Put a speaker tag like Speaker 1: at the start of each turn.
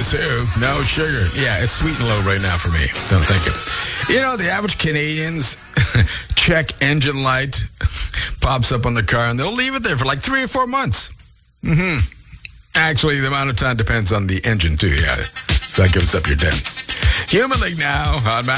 Speaker 1: too. No sugar. Yeah, it's sweet and low right now for me. Don't think it. You know, the average Canadian's check engine light pops up on the car, and they'll leave it there for like 3 or 4 months. Actually, the amount of time depends on the engine, too. Yeah, so that gives up your debt. Human League now on